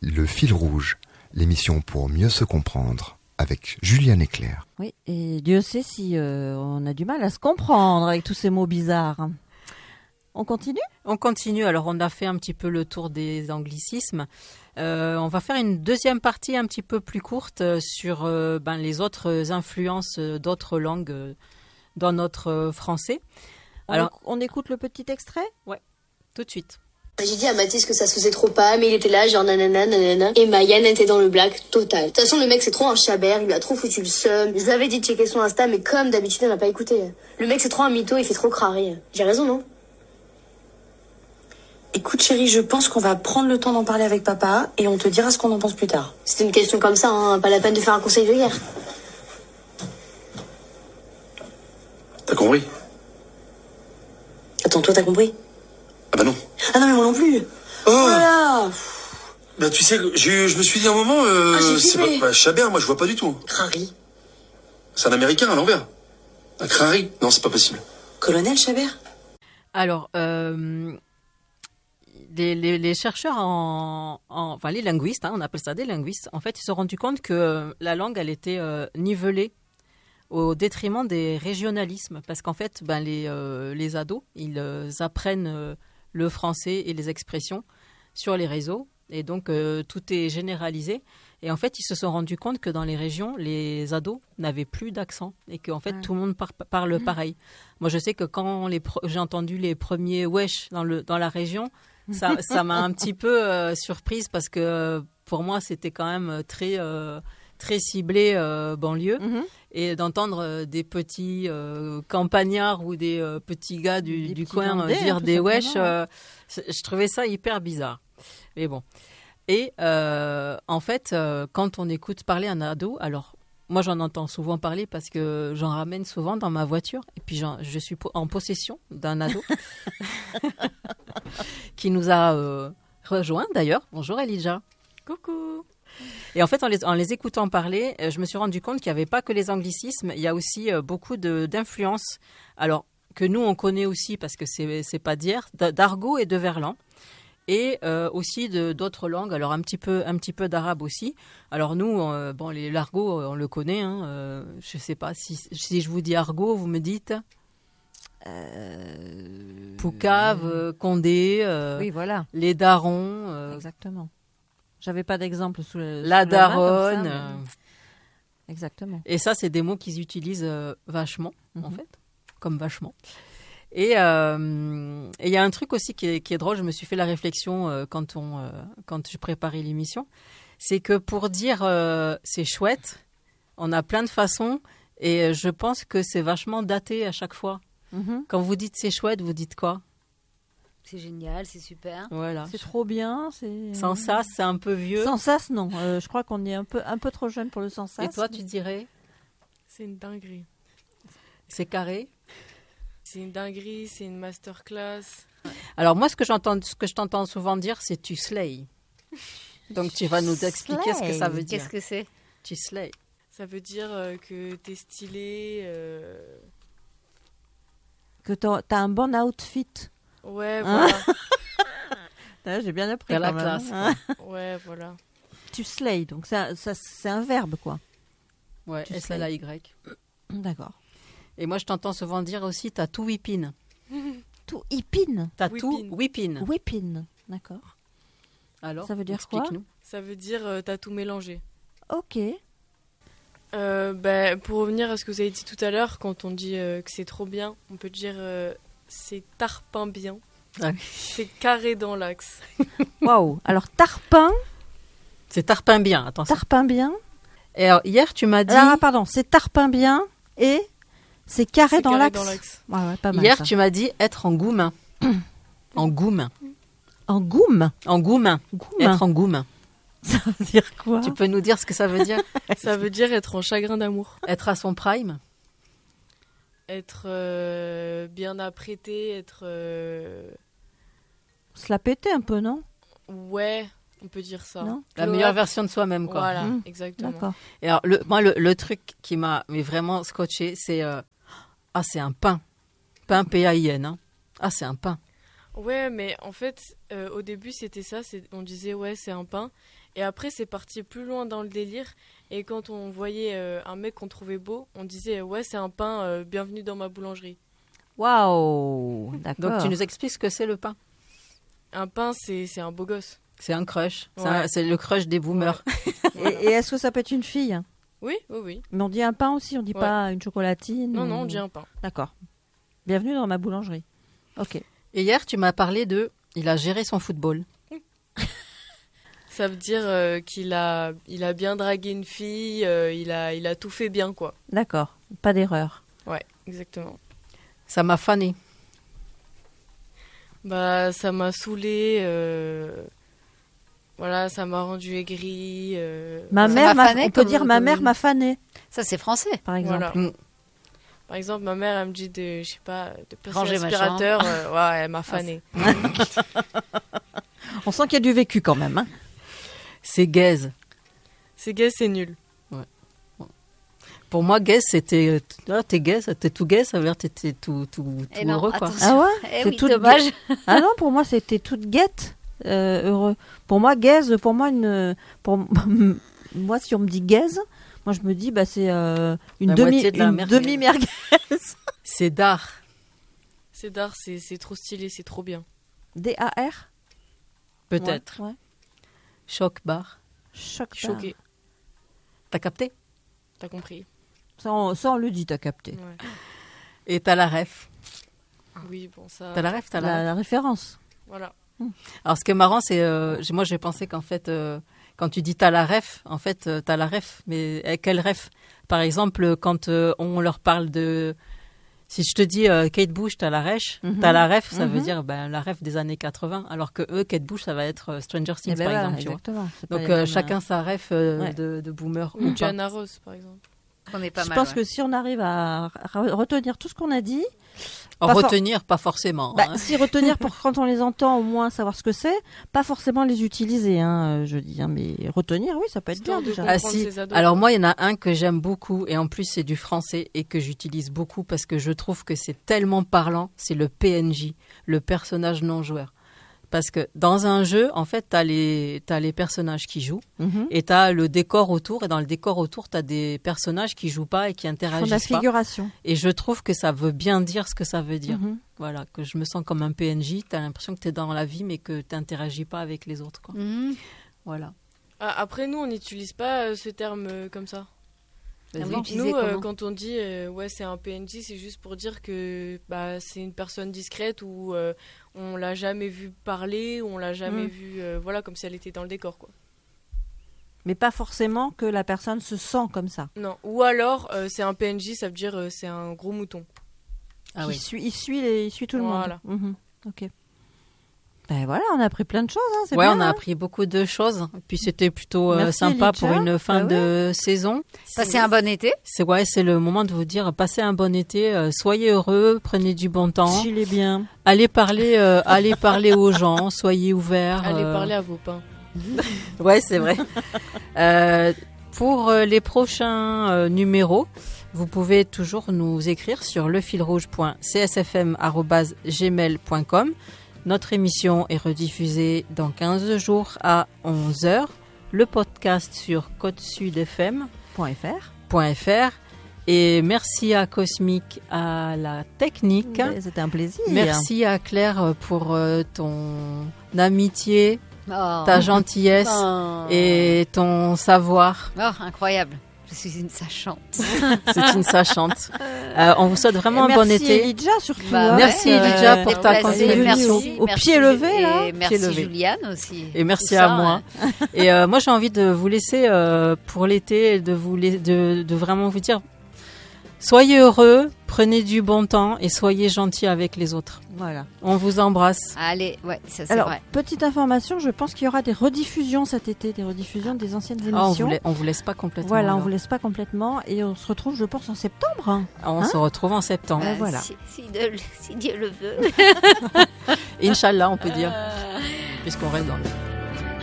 Le Fil Rouge, l'émission pour mieux se comprendre, avec Juliane et Claire. Oui, et Dieu sait si on a du mal à se comprendre avec tous ces mots bizarres. On continue ? On continue. Alors, on a fait un petit peu le tour des anglicismes. On va faire une deuxième partie un petit peu plus courte sur les autres influences d'autres langues dans notre français. Alors, on écoute le petit extrait ? Ouais, tout de suite. J'ai dit à Mathis que ça se faisait trop pas, mais il était là, genre nanana, nanana. Et Mayan était dans le black total. De toute façon, le mec, c'est trop un chabert, il lui a trop foutu le seum. Je lui avais dit de checker son Insta, mais comme d'habitude, elle m'a pas écouté. Le mec, c'est trop un mytho, il fait trop craré. J'ai raison, non ? Écoute chérie, je pense qu'on va prendre le temps d'en parler avec papa et on te dira ce qu'on en pense plus tard. C'était une question comme ça, hein, pas la peine de faire un conseil de guerre. T'as compris ? Attends, toi t'as compris ? Ah bah non. Ah non mais moi non plus. Oh Voilà. Bah tu sais, je me suis dit à un moment, c'est pas Chabert, moi je vois pas du tout. Crary. C'est un Américain à l'envers. Un Crary ? Non, c'est pas possible. Colonel Chabert ? Alors, les chercheurs enfin les linguistes, on appelle ça des linguistes, en fait, ils se sont rendus compte que la langue, elle était nivelée au détriment des régionalismes. Parce qu'en fait, les ados, ils apprennent le français et les expressions sur les réseaux. Et donc, tout est généralisé. Et en fait, ils se sont rendus compte que dans les régions, les ados n'avaient plus d'accent. Et qu'en fait, tout le monde parle pareil. Moi, je sais que quand j'ai entendu les premiers « wesh » dans la région, ça m'a un petit peu surprise parce que pour moi, c'était quand même très ciblé banlieue. Et d'entendre des petits campagnards ou des petits gars du coin dire des wesh, je trouvais ça hyper bizarre. Mais bon. Et en fait, quand on écoute parler un ado, alors moi j'en entends souvent parler parce que j'en ramène souvent dans ma voiture. Et puis je suis en possession d'un ado qui nous a rejoint d'ailleurs. Bonjour Elijah. Coucou. Et en fait, en les écoutant parler, je me suis rendu compte qu'il n'y avait pas que les anglicismes, il y a aussi beaucoup d'influences, alors que nous on connaît aussi parce que c'est pas d'hier, d'argot et de verlan. Et aussi d'autres langues, alors un petit peu d'arabe aussi. Alors nous, l'argot, on le connaît. Je ne sais pas si je vous dis argot, vous me dites Poucave, Condé, oui, voilà. les darons. Exactement. J'avais pas d'exemple sous la daronne. Exactement. Et ça, c'est des mots qu'ils utilisent vachement, en fait, comme vachement. Et il y a un truc aussi qui est drôle, je me suis fait la réflexion quand je préparais l'émission, c'est que pour dire c'est chouette, on a plein de façons et je pense que c'est vachement daté à chaque fois. Quand vous dites c'est chouette, vous dites quoi ? C'est génial, c'est super. Voilà. C'est trop bien. Sans sas, c'est un peu vieux. Sans sas, non. Je crois qu'on est un peu trop jeune pour le sans sas. Et toi, tu dirais ? C'est une dinguerie. C'est carré ? C'est une dinguerie, c'est une masterclass. Alors moi, ce que je t'entends souvent dire, c'est tu slay. Donc tu vas nous expliquer ce que ça veut dire. Qu'est-ce que c'est ? Tu slay. Ça veut dire que t'es stylé. Que t'as un bon outfit. Ouais, voilà. J'ai bien appris. T'as la classe. Ouais, voilà. Tu slay, donc ça c'est un verbe, quoi. Ouais, S-L-A-Y. D'accord. Et moi, je t'entends souvent dire aussi, t'as tout whippin. Tout hippin. T'as tout whippin. Whippin, d'accord. Alors, ça veut dire quoi ? Ça veut dire t'as tout mélangé. Ok. Pour revenir à ce que vous avez dit tout à l'heure, quand on dit que c'est trop bien, on peut dire c'est tarpin bien. Ah. C'est carré dans l'axe. Waouh. Alors tarpin. C'est tarpin bien, attention. Tarpin bien. Et alors, hier, tu m'as dit... Alors, pardon, c'est tarpin bien et c'est carré dans l'axe. Ouais, pas mal, hier, ça. tu m'as dit être en goumin. En goumin. En goume. En goumin. Être en goumin. Ça veut dire quoi ? Tu peux nous dire ce que ça veut dire ? Ça veut dire être en chagrin d'amour. Être à son prime ? Être bien apprêté, être... Se la péter un peu, non ? Ouais, on peut dire ça. Non, la meilleure version de soi-même, quoi. Voilà, exactement. D'accord. Et alors, le truc qui m'a vraiment scotché, c'est... c'est un pain. Pain, P-A-I-N. Hein. Ah, c'est un pain. Ouais, mais en fait, au début, c'était ça. On disait, ouais, c'est un pain. Et après, c'est parti plus loin dans le délire. Et quand on voyait un mec qu'on trouvait beau, on disait, ouais, c'est un pain, bienvenue dans ma boulangerie. Waouh, d'accord. Donc tu nous expliques ce que c'est le pain. Un pain, c'est un beau gosse. C'est un crush. Ouais. C'est le crush des boomers. Et est-ce que ça peut être une fille? Oui, oui, oui. Mais on dit un pain aussi, on dit pas une chocolatine? Non, ou... non, on dit un pain. D'accord. Bienvenue dans ma boulangerie. Ok. Et hier, tu m'as parlé il a géré son football. Ça veut dire qu'il a bien dragué une fille, il a tout fait bien, quoi. D'accord, pas d'erreur. Ouais, exactement. Ça m'a fané. Bah, ça m'a saoulée. Voilà, ça m'a rendu aigrie. Ma Ça mère, m'a fané on peut comme- dire ma comme mère une- m'a fané, Ça, c'est français. par exemple. Voilà. Par exemple, ma mère, elle me dit de passer Ranger ma l'aspirateur. Ouais, elle m'a fané. On sent qu'il y a du vécu quand même. Hein. C'est gaze. C'est gay, c'est nul. Pour moi, gaze, c'était... t'es gaze, t'es tout gaze, ça veut dire t'étais tout Eh non, heureux, quoi. attention. Ah ouais Eh C'est oui, toute dommage. Ah non, pour moi, c'était toute guette, heureux. Pour moi, gaze, moi, si on me dit gaze, moi, je me dis, bah, c'est une La moitié de la merguez. demi-merguez. C'est d'art. C'est d'art, c'est trop stylé, c'est trop bien. D-A-R Peut-être. Ouais. Choc bar. Choc. Choqué, T'as capté? t'as compris. Ça, on le dit, t'as capté. Ouais. Et t'as la ref. Oui, bon, ça. T'as la ref, t'as la... La référence. Voilà. Alors, ce qui est marrant, c'est... moi, j'ai pensé qu'en fait, quand tu dis t'as la ref, en fait, t'as la ref. Mais quelle ref? Par exemple, quand on leur parle de... Si je te dis Kate Bush, t'as la ref, t'as la ref, ça veut dire la ref des années 80. Alors que eux, Kate Bush, ça va être Stranger Things, Eh ben par voilà, exemple. Tu vois. exactement. C'est pas Donc, les mêmes, chacun sa ref de boomer. Ou ou pas. Diana Ross, par exemple. On est pas Je mal. pense ouais. que si on arrive à retenir tout ce qu'on a dit, En Pas retenir, pas forcément. bah, hein. si retenir pour quand on les entend, au moins savoir ce que c'est, pas forcément les utiliser, je dis, mais retenir, oui, ça peut être Histoire bien de déjà. Ah comprendre si, ses ados. alors moi il y en a un que j'aime beaucoup et en plus c'est du français et que j'utilise beaucoup parce que je trouve que c'est tellement parlant, c'est le PNJ, le personnage non joueur. Parce que dans un jeu, en fait, t'as les personnages qui jouent Mhm. et t'as le décor autour et dans le décor autour, t'as des personnages qui jouent pas et qui Ils font de la interagissent pas. figuration. Et je trouve que ça veut bien dire ce que ça veut dire. Mhm. Voilà, que je me sens comme un PNJ, t'as l'impression que t'es dans la vie mais que t'interagis pas avec les autres, quoi. Mhm. Voilà. Ah, après, nous, on n'utilise pas ce terme comme ça. Vas-y. Vous l'utilisez Nous, comment quand on dit ouais, c'est un PNJ, c'est juste pour dire que c'est une personne discrète ou on l'a jamais vu parler, ou on l'a jamais vu, voilà, comme si elle était dans le décor, quoi. Mais pas forcément que la personne se sent comme ça. Non. Ou alors, c'est un PNJ, ça veut dire c'est un gros mouton. Ah oui. Il suit tout le Voilà. monde. Mhm. Ok. Ben voilà, on a appris plein de choses. C'est Ouais, bien, on a hein. appris beaucoup de choses. Puis c'était plutôt Merci, sympa Elijah. pour une fin Bah de saison. Passez un bon été. C'est le moment de vous dire passez un bon été, soyez heureux, prenez du bon temps, Chillez bien. allez parler aux gens, soyez ouverts. Allez parler à vos pains. Ouais, c'est vrai. Pour les prochains numéros, vous pouvez toujours nous écrire sur lefilrouge.csfm@gmail.com. Notre émission est rediffusée dans 15 jours à 11h. Le podcast sur codesudfm.fr. Et merci à Cosmic à la technique. Ben, c'était un plaisir. Merci à Claire pour ton amitié, Oh. ta gentillesse Oh. et ton savoir. Oh, incroyable. Je suis une sachante. C'est une sachante. On vous souhaite vraiment un Merci bon été. Elijah surtout. Bah, hein. Merci ouais, Elijah pour ta déplacé. contribution. Merci, Au merci, pied levé, là. et merci Pied levé. Juliane aussi. Et merci Tout à ça, moi. Et moi, j'ai envie de vous laisser pour l'été, de vraiment vous dire, soyez heureux, prenez du bon temps et soyez gentils avec les autres. Voilà. On vous embrasse. Allez, ouais, ça c'est Alors, vrai. petite information, je pense qu'il y aura des rediffusions cet été, des rediffusions des anciennes Ah, émissions. on vous laisse pas complètement. Voilà, on alors. vous laisse pas complètement et on se retrouve, je pense, en septembre. hein. On Hein se retrouve en septembre. voilà. Si Dieu le veut. Inch'Allah, on peut dire, puisqu'on reste dans le...